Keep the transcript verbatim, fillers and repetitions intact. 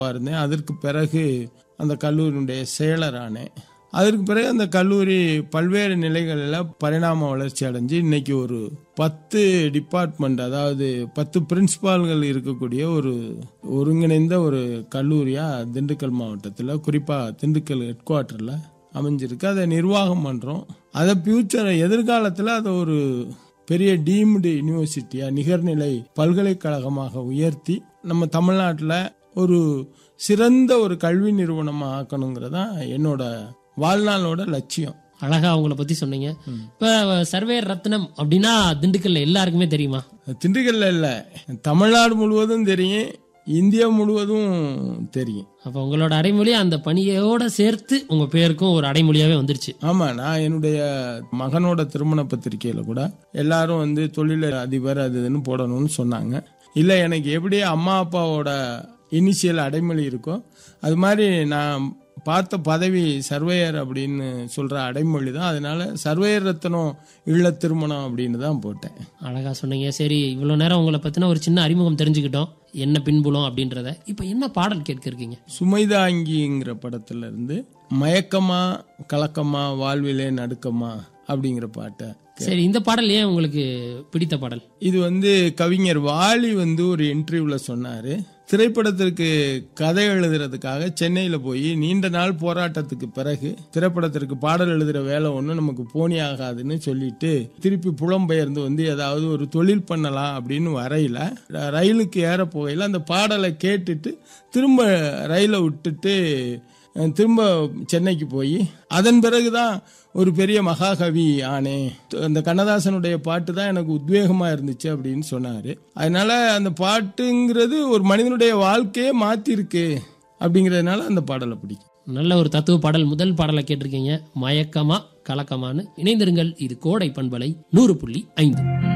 இருந்தேன். அதற்கு பிறகு அந்த கல்லூரியினுடைய செயலரானேன். அதற்கு பிறகு அந்த கல்லூரி பல்வேறு நிலைகளில் பரிணாம வளர்ச்சி அடைஞ்சு இன்னைக்கு ஒரு பத்து டிபார்ட்மெண்ட், அதாவது பத்து பிரின்சிபால்கள் இருக்கக்கூடிய ஒரு ஒருங்கிணைந்த ஒரு கல்லூரியா திண்டுக்கல் மாவட்டத்தில், குறிப்பாக திண்டுக்கல் ஹெட் குவார்ட்டரில் அமைஞ்சிருக்கு. அதை நிர்வாகம் பண்ணுறோம். அதை ஃபியூச்சர் எதிர்காலத்தில் அதை ஒரு பெரிய டீம்டு யூனிவர்சிட்டியா, நிகர்நிலை பல்கலைக்கழகமாக உயர்த்தி நம்ம தமிழ்நாட்டில் ஒரு சிறந்த ஒரு கல்வி நிறுவனமாக ஆக்கணுங்கிறதான் என்னோட வாழ்நாளோட லட்சியம். அழகா அவங்கள பத்தி சொன்னீங்க. இப்ப சர்வேயர் ரத்னம் அப்படின்னா திண்டுக்கல்ல எல்லாருக்குமே தெரியுமா? திண்டுக்கல்ல இல்ல, தமிழ்நாடு முழுவதும் தெரியும், இந்தியா முழுவதும் தெரியும். அப்ப உங்களோட அடைமொழி அந்த பணியோட சேர்த்து உங்க பேருக்கும் ஒரு அடைமொழியாவே வந்துருச்சு. ஆமா, நான் என்னுடைய மகனோட திருமண பத்திரிகையில கூட எல்லாரும் வந்து தொழில் அதிபர் அது இதுன்னு போடணும்னு சொன்னாங்க. இல்ல, எனக்கு எப்படி அம்மா அப்பாவோட இனிஷியல் அடைமொழி இருக்கோ அது மாதிரி நான் பார்த்த பதவி சர்வேயர் அப்படின்னு சொல்ற அடைமொழி தான். அதனால சர்வேயர் ரத்னம் இல்ல திருமணம் அப்படின்னு தான் போட்டேன். அழகா சொன்னீங்க. சரி, இவ்வளவு நேரம் உங்களை பத்தின ஒரு சின்ன அறிமுகம் தெரிஞ்சுக்கிட்டோம், என்ன பின்புலம் அப்படின்றத. இப்ப என்ன பாடல் கேட்க இருக்கீங்க? சுமைதாங்கிங்கிற படத்துல இருந்து மயக்கமா கலக்கமா வாழ்விலே நடுக்கமா அப்படிங்கிற பாட்டை. சரி, இந்த பாடல் ஏன் உங்களுக்கு பிடித்த பாடல்? இது வந்து கவிஞர் வாலி வந்து ஒரு இன்டர்வியூல சொன்னாரு, திரைப்படத்திற்கு கதை எழுதுறதுக்காக சென்னையில போய் நீண்ட நாள் போராட்டத்துக்கு பிறகு திரைப்படத்திற்கு பாடல் எழுதுற வேலை ஒன்றும் நமக்கு போனி ஆகாதுன்னு சொல்லிட்டு திருப்பி புலம்பெயர்ந்து வந்து ஏதாவது ஒரு தொழில் பண்ணலாம் அப்படின்னு வரையில ரயிலுக்கு ஏற போகையில் அந்த பாடலை கேட்டுட்டு திரும்ப ரயிலை விட்டுட்டு திரும்ப சென்னைக்கு போய் அதன் பிறகுதான் ஒரு பெரிய மகாகவி ஆனே. அந்த கண்ணதாசனுடைய பாட்டு தான் எனக்கு உத்வேகமா இருந்துச்சு அப்படின்னு சொன்னாரு. அதனால அந்த பாட்டுங்கிறது ஒரு மனிதனுடைய வாழ்க்கையே மாத்திருக்கு அப்படிங்கறதுனால அந்த பாடலை பிடிக்கும். நல்ல ஒரு தத்துவ பாடல். முதல் பாடலை கேட்டிருக்கீங்க, மயக்கமா கலக்கமான்னு. இணைந்திருங்கள், இது கோடை பண்பலை நூறு புள்ளி ஐந்து.